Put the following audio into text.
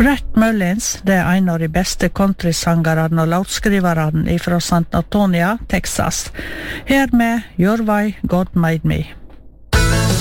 Brett Mullins, det en av de beste countrysangerne og låtskriverne fra St. Antonia, Texas. Her med Your Way God Made Me.